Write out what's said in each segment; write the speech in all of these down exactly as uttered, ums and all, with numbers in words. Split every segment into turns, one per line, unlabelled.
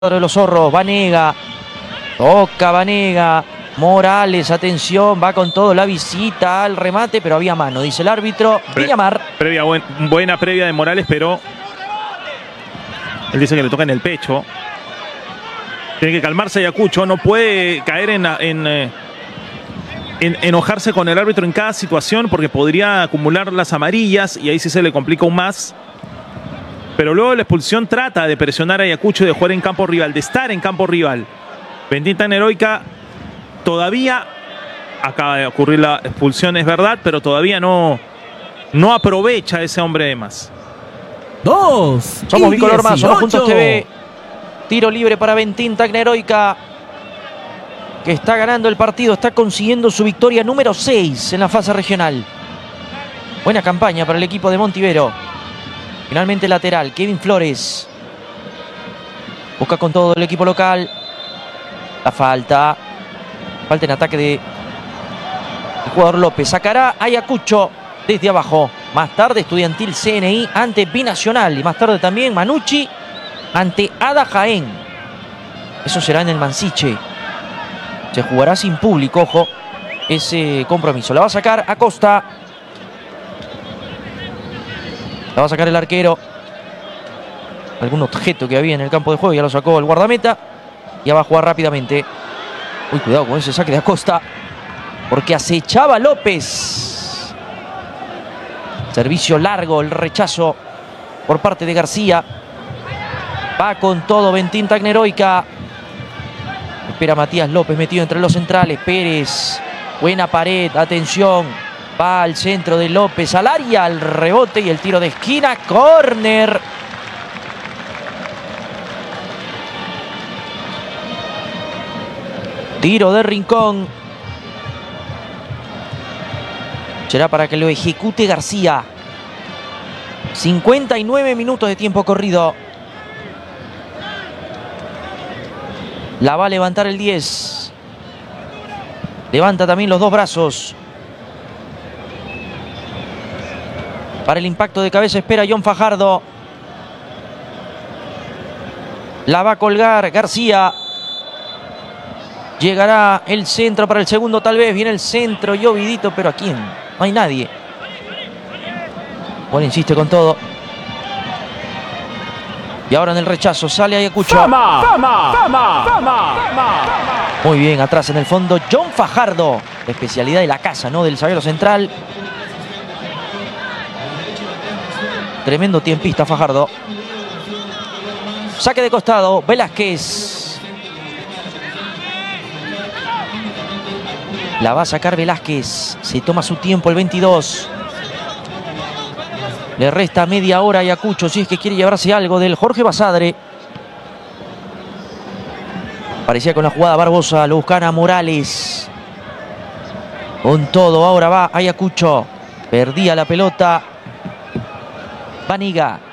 de los zorros, Vanega, toca Vanega, Morales, atención, va con todo la visita al remate, pero había mano, dice el árbitro.
Pre
Villamar.
Previa, buen, buena previa de Morales, pero él dice que le toca en el pecho. Tiene que calmarse Ayacucho, no puede caer en, en, en enojarse con el árbitro en cada situación porque podría acumular las amarillas y ahí sí se le complica aún más. Pero luego de la expulsión trata de presionar a Ayacucho, de jugar en campo rival, de estar en campo rival. Bentín Tagneroica todavía acaba de ocurrir la expulsión, es verdad, pero todavía no, no aprovecha a ese hombre de más.
Dos.
Somos Bicolor Más, somos Juntos T V. Tiro libre para Bentín Tagneroica, que está ganando el partido, está consiguiendo su victoria número seis en la fase regional. Buena campaña para el equipo de Montivero. Finalmente lateral, Kevin Flores. Busca con todo el equipo local. La falta. Falta en ataque de el jugador López. Sacará Ayacucho desde abajo. Más tarde Estudiantil C N I ante Binacional. Y más tarde también Manucci ante Ada Jaén. Eso será en el Mansiche. Se jugará sin público, ojo, ese compromiso. La va a sacar Acosta. La va a sacar el arquero. Algún objeto que había en el campo de juego. Ya lo sacó el guardameta. Ya va a jugar rápidamente. Uy, cuidado con ese saque de Acosta. Porque acechaba López. Servicio largo, el rechazo por parte de García. Va con todo Bentín Tagneroica. Espera Matías López metido entre los centrales. Pérez. Buena pared. Atención. Va al centro de López, al área, al rebote y el tiro de esquina. Córner. Tiro de Rincón. Será para que lo ejecute García. cincuenta y nueve minutos de tiempo corrido. La va a levantar el diez. Levanta también los dos brazos. Para el impacto de cabeza espera John Fajardo. La va a colgar García. Llegará el centro para el segundo tal vez. Viene el centro y Ovidito, pero ¿a quién? No hay nadie. Bueno, insiste con todo. Y ahora en el rechazo sale Ayacucho.
¡Fama! ¡Fama! ¡Fama! ¡Fama!
Muy bien, atrás en el fondo John Fajardo. La especialidad de la casa, ¿no? Del zaguero central. Tremendo tiempista Fajardo. Saque de costado, Velázquez. La va a sacar Velázquez. Se toma su tiempo el veintidós. Le resta media hora a Ayacucho si es que quiere llevarse algo del Jorge Basadre. Parecía con la jugada Barbosa, lo buscan a Morales. Con todo, ahora va Ayacucho. Perdía la pelota Vanega.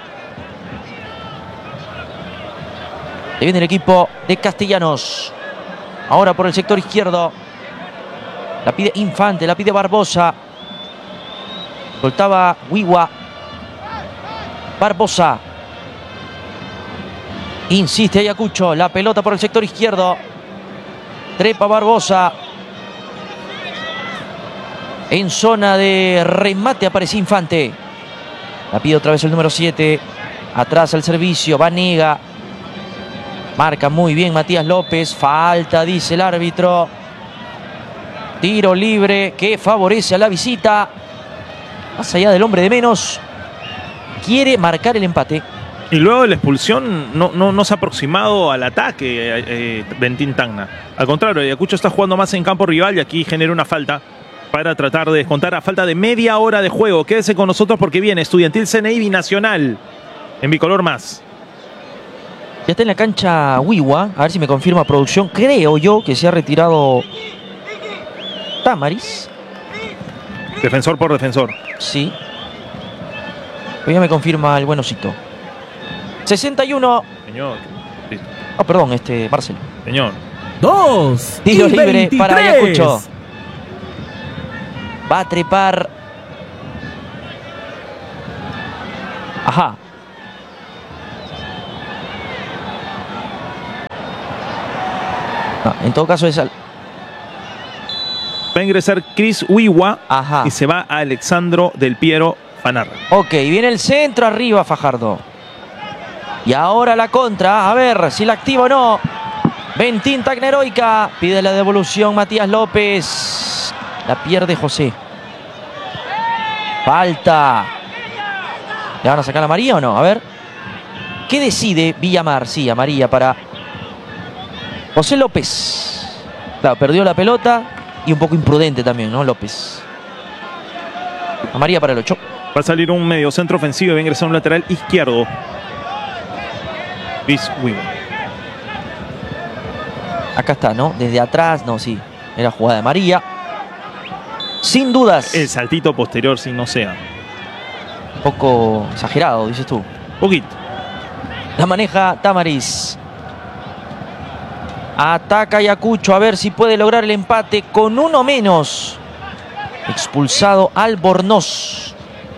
Le viene el equipo de Castellanos. Ahora por el sector izquierdo. La pide Infante, la pide Barbosa. Soltaba Huigua. Barbosa. Insiste Ayacucho. La pelota por el sector izquierdo. Trepa Barbosa. En zona de remate aparece Infante. La pide otra vez el número siete. Atrás el servicio. Vanega. Marca muy bien Matías López. Falta, dice el árbitro. Tiro libre que favorece a la visita. Más allá del hombre de menos. Quiere marcar el empate.
Y luego de la expulsión no, no, no se ha aproximado al ataque eh, eh, Bentín Tagna. Al contrario, Ayacucho está jugando más en campo rival y aquí genera una falta para tratar de descontar a falta de media hora de juego. Quédese con nosotros porque viene Estudiantil C N I Binacional en Bicolor Más.
Ya está en la cancha Huigua. A ver si me confirma producción. Creo yo que se ha retirado Tamaris.
Defensor por defensor.
Sí. Pero ya me confirma el buenosito. sesenta y uno.
Señor. Sí.
Oh, perdón, este, Marcelo.
Señor.
Dos.
Tiro
y
libre
veintitrés.
para Ayacucho. Va a trepar. Ajá. Ah, en todo caso es... Al...
Va a ingresar Chris Wiwa.
Ajá.
Y se va a Alexandro Del Piero Fanarra.
Ok, viene el centro arriba Fajardo. Y ahora la contra. A ver si la activa o no. Ventín Tacneroica. Pide la devolución Matías López. La pierde José. Falta. ¿Le van a sacar a María o no? A ver. ¿Qué decide Villamar? Sí, a María para José López. Claro, perdió la pelota. Y un poco imprudente también, ¿no? López. A María para el ocho.
Va a salir un medio centro ofensivo y va a ingresar un lateral izquierdo. Chris Wiwa.
Acá está, ¿no? Desde atrás, no, sí. Era jugada de María. Sin dudas.
El saltito posterior, si no sea.
Un poco exagerado, dices tú.
Poquito.
La maneja Tamariz. Ataca Ayacucho a ver si puede lograr el empate con uno menos. Expulsado Albornoz.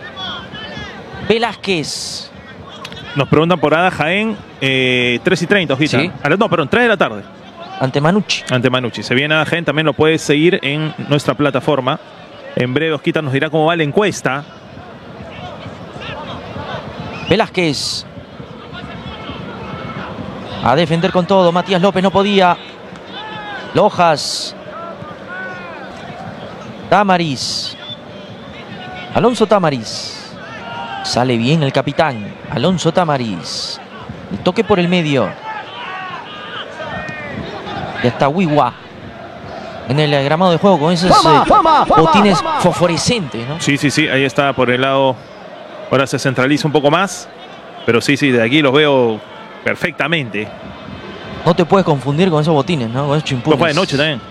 Velázquez.
Nos preguntan por Ada Jaén. Eh, tres y treinta, hojita.
Sí.
A la, no, perdón, tres de la tarde.
Ante Manucci.
Ante Manucci. Se viene Ada Jaén. También lo puedes seguir en nuestra plataforma. En breve, Osquita nos dirá cómo va la encuesta.
Velázquez. A defender con todo. Matías López no podía. Lojas. Tamariz. Alonso Tamariz. Sale bien el capitán. Alonso Tamariz. El toque por el medio. Ya está Wiwa. En el gramado de juego con esos eh, botines fosforescentes, ¿no?
Sí, sí, sí. Ahí está por el lado. Ahora se centraliza un poco más. Pero sí, sí, de aquí los veo perfectamente.
No te puedes confundir con esos botines, ¿no? Con esos chimpunes.
Pues fue de noche también.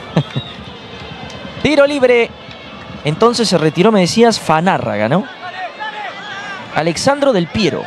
Tiro libre. Entonces se retiró, me decías, Fanárraga, ¿no? Alexandro Del Piero.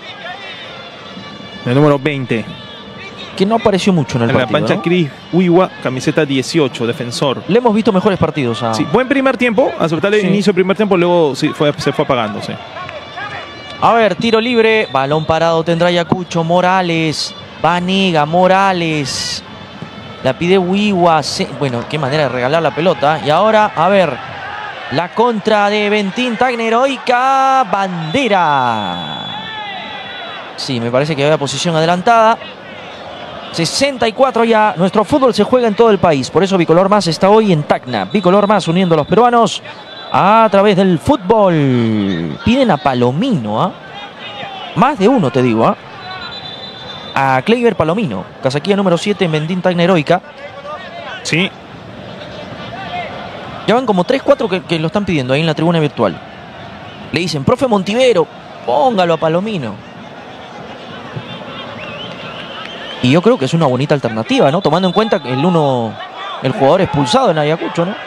El número veinte.
Que no apareció mucho en el
En la
partido,
pancha,
¿no?
Chris Wiwa, camiseta dieciocho, defensor.
Le hemos visto mejores partidos a...
Sí, buen primer tiempo. Aceptable el
Sí.
inicio del primer tiempo, luego sí, fue, se fue apagando. Sí.
A ver, tiro libre. Balón parado tendrá Ayacucho. Morales. Vanega, Morales. La pide Wiwa. Se... Bueno, qué manera de regalar la pelota. Y ahora, a ver. La contra de Ventín Tacneroica. Bandera. Sí, me parece que había posición adelantada. sesenta y cuatro ya. Nuestro fútbol se juega en todo el país. Por eso Bicolor Más está hoy en Tacna. Bicolor Más uniendo a los peruanos a través del fútbol. Piden a Palomino, ¿ah? ¿eh? Más de uno, te digo, ¿ah? ¿eh? A Kleiber Palomino. Casaquilla número siete en Ventín Tacneroica.
Sí.
Ya van como tres, cuatro que, que lo están pidiendo ahí en la tribuna virtual. Le dicen, profe Montivero, póngalo a Palomino. Y yo creo que es una bonita alternativa, ¿no? Tomando en cuenta que el uno, el jugador expulsado en Ayacucho, ¿no?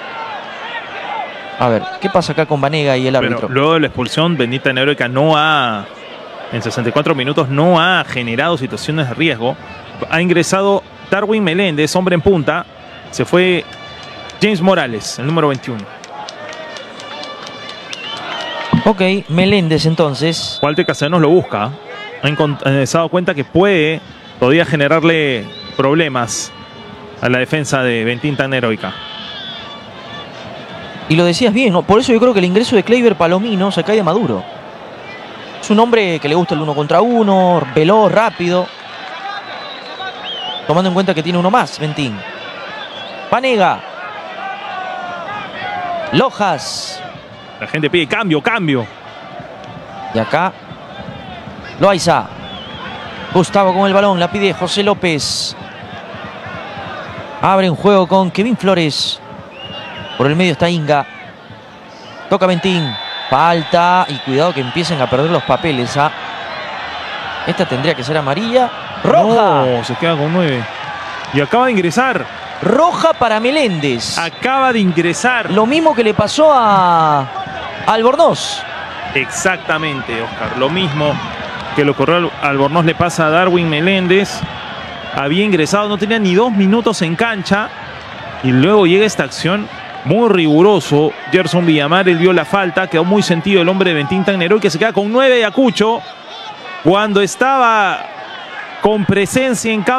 A ver, ¿qué pasa acá con Vanega y el árbitro?
Pero luego de la expulsión, Ventín Tacneroica no ha, en sesenta y cuatro minutos, no ha generado situaciones de riesgo. Ha ingresado Darwin Meléndez, hombre en punta. Se fue James Morales, el número veintiuno.
Ok, Meléndez entonces.
Walter Castellanos lo busca. Ha eh, se ha dado cuenta que puede, podía generarle problemas a la defensa de Ventín Tacneroica.
Y lo decías bien, ¿no? Por eso yo creo que el ingreso de Kleiber Palomino se cae de Maduro. Es un hombre que le gusta el uno contra uno, veloz, rápido. Tomando en cuenta que tiene uno más, Ventín. Vanega. Lojas.
La gente pide cambio, cambio.
Y acá Loaiza. Gustavo con el balón, la pide José López. Abre un juego con Kevin Flores. Por el medio está Inga. Toca Ventín. Falta. Y cuidado que empiecen a perder los papeles. ¿Ah? Esta tendría que ser amarilla. Roja.
No, se queda con nueve. Y acaba de ingresar.
Roja para Meléndez.
Acaba de ingresar.
Lo mismo que le pasó a Albornoz.
Exactamente, Oscar. Lo mismo que lo corrió Albornoz le pasa a Darwin Meléndez. Había ingresado, no tenía ni dos minutos en cancha. Y luego llega esta acción muy riguroso. Gerson Villamar, él vio la falta. Quedó muy sentido el hombre de Ventín Tacneroica, que se queda con nueve de Ayacucho. Cuando estaba con presencia en campo.